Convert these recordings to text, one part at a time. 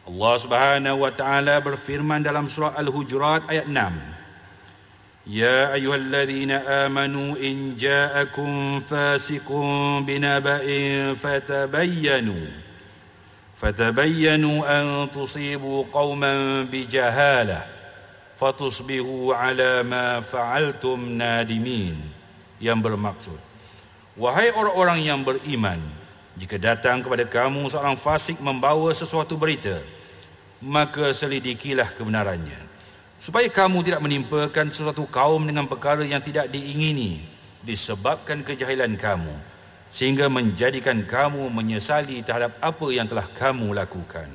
Allah Subhanahu wa taala berfirman dalam surah Al-Hujurat ayat 6. Ya ayyuhalladzina amanu in ja'akum fasiqun binaba'in fatabayyanu an tusibu qauman bijahalah fatusbihu ala ma fa'altum nadimin. Yang bermaksud, wahai orang-orang yang beriman, jika datang kepada kamu seorang fasik membawa sesuatu berita, maka selidikilah kebenarannya, supaya kamu tidak menimpakan sesuatu kaum dengan perkara yang tidak diingini disebabkan kejahilan kamu, sehingga menjadikan kamu menyesali terhadap apa yang telah kamu lakukan.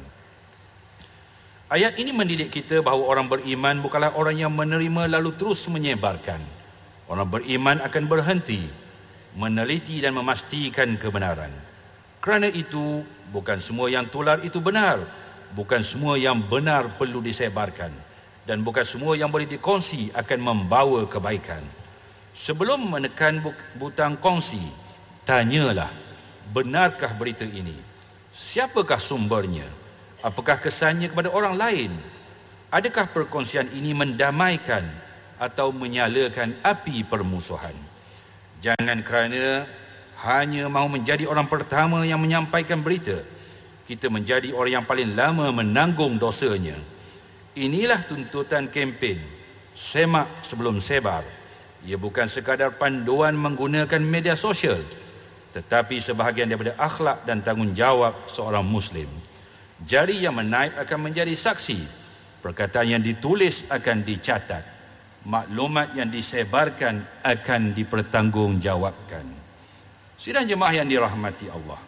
Ayat ini mendidik kita bahawa orang beriman bukanlah orang yang menerima lalu terus menyebarkan. Orang beriman akan berhenti, meneliti dan memastikan kebenaran. Kerana itu, bukan semua yang tular itu benar, bukan semua yang benar perlu disebarkan, dan bukan semua yang boleh dikongsi akan membawa kebaikan. Sebelum menekan butang kongsi, tanyalah, benarkah berita ini? Siapakah sumbernya? Apakah kesannya kepada orang lain? Adakah perkongsian ini mendamaikan atau menyalakan api permusuhan? Jangan kerana hanya mahu menjadi orang pertama yang menyampaikan berita, kita menjadi orang yang paling lama menanggung dosanya. Inilah tuntutan kempen semak sebelum sebar. Ia bukan sekadar panduan menggunakan media sosial, tetapi sebahagian daripada akhlak dan tanggungjawab seorang Muslim. Jari yang menaip akan menjadi saksi, perkataan yang ditulis akan dicatat, maklumat yang disebarkan akan dipertanggungjawabkan. Sidang jemaah yang dirahmati Allah,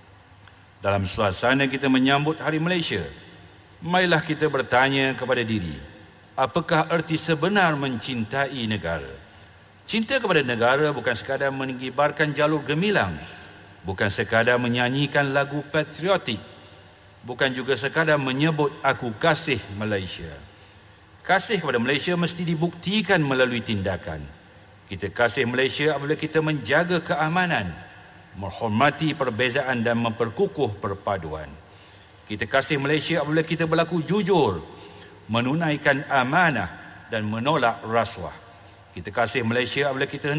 dalam suasana kita menyambut Hari Malaysia, marilah kita bertanya kepada diri, apakah erti sebenar mencintai negara? Cinta kepada negara bukan sekadar mengibarkan jalur gemilang, bukan sekadar menyanyikan lagu patriotik, bukan juga sekadar menyebut aku kasih Malaysia. Kasih kepada Malaysia mesti dibuktikan melalui tindakan. Kita kasih Malaysia apabila kita menjaga keamanan, menghormati perbezaan dan memperkukuh perpaduan. Kita kasih Malaysia apabila kita berlaku jujur, menunaikan amanah dan menolak rasuah. Kita kasih Malaysia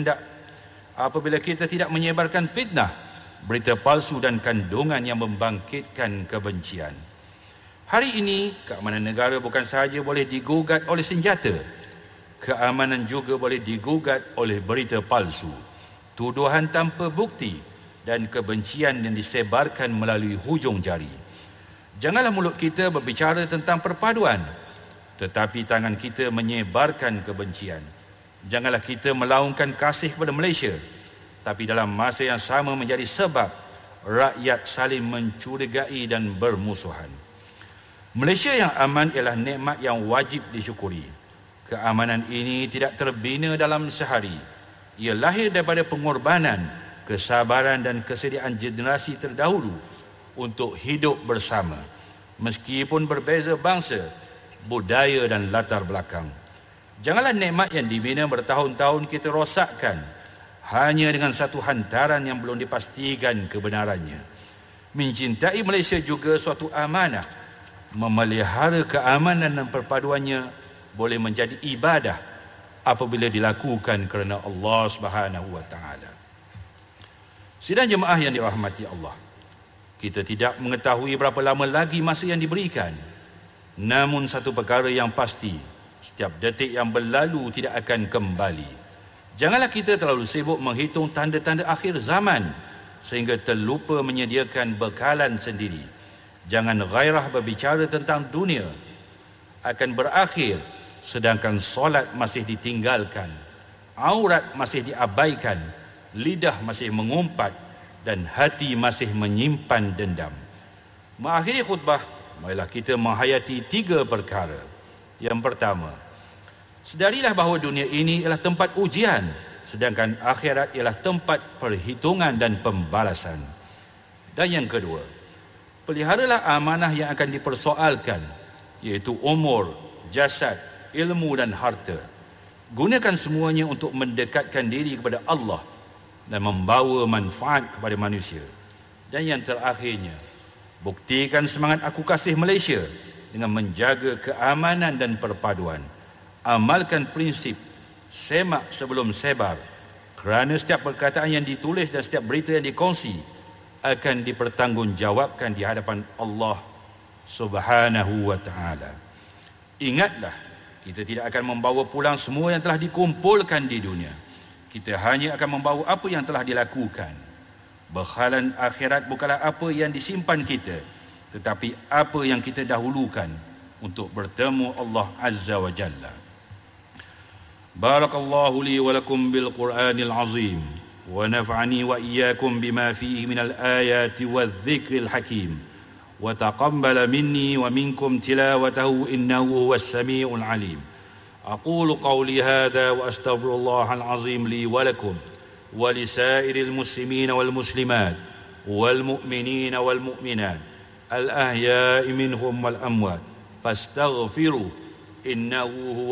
apabila kita tidak menyebarkan fitnah, berita palsu dan kandungan yang membangkitkan kebencian. Hari ini, keamanan negara bukan sahaja boleh digugat oleh senjata, keamanan juga boleh digugat oleh berita palsu, tuduhan tanpa bukti dan kebencian yang disebarkan melalui hujung jari. Janganlah mulut kita berbicara tentang perpaduan, tetapi tangan kita menyebarkan kebencian. Janganlah kita melaungkan kasih kepada Malaysia, tapi dalam masa yang sama menjadi sebab rakyat saling mencurigai dan bermusuhan. Malaysia yang aman ialah nikmat yang wajib disyukuri. Keamanan ini tidak terbina dalam sehari. Ia lahir daripada pengorbanan, kesabaran dan kesediaan generasi terdahulu untuk hidup bersama, meskipun berbeza bangsa, budaya dan latar belakang. Janganlah nikmat yang dibina bertahun-tahun kita rosakkan hanya dengan satu hantaran yang belum dipastikan kebenarannya. Mencintai Malaysia juga suatu amanah. Memelihara keamanan dan perpaduannya boleh menjadi ibadah apabila dilakukan kerana Allah Subhanahu wa taala. Sidang jemaah yang dirahmati Allah, kita tidak mengetahui berapa lama lagi masa yang diberikan. Namun satu perkara yang pasti, setiap detik yang berlalu tidak akan kembali. Janganlah kita terlalu sibuk menghitung tanda-tanda akhir zaman sehingga terlupa menyediakan bekalan sendiri. Jangan gairah berbicara tentang dunia akan berakhir sedangkan solat masih ditinggalkan, aurat masih diabaikan, lidah masih mengumpat dan hati masih menyimpan dendam. Mengakhiri khutbah, marilah kita menghayati 3 perkara. Yang pertama, sedarilah bahawa dunia ini ialah tempat ujian, sedangkan akhirat ialah tempat perhitungan dan pembalasan. Dan yang kedua, peliharalah amanah yang akan dipersoalkan, iaitu umur, jasad, ilmu dan harta. Gunakan semuanya untuk mendekatkan diri kepada Allah dan membawa manfaat kepada manusia. Dan yang terakhirnya, Buktikan semangat aku kasih Malaysia dengan menjaga keamanan dan perpaduan. Amalkan prinsip semak sebelum sebar, kerana setiap perkataan yang ditulis dan setiap berita yang dikongsi akan dipertanggungjawabkan di hadapan Allah Subhanahu wa ta'ala. Ingatlah, kita tidak akan membawa pulang semua yang telah dikumpulkan di dunia. Kita hanya akan membawa apa yang telah dilakukan. Bekhalan akhirat bukanlah apa yang disimpan kita, tetapi apa yang kita dahulukan untuk bertemu Allah Azza wa Jalla. Barakallahu li wa lakum bil Qur'anil azim, wa naf'ani wa iyyakum bima fihi minal ayati wadh-dhikril hakim, wa taqabbala minni wa minkum tilawatahu innahu huwas samiul alim. Aqulu qawli hadha wa astaghfirullahal azim li wa lakum wa lisairil muslimina wal muslimat wal mu'minina wal mu'minat al ahya'i minhum wal amwat fastaghfiru innahu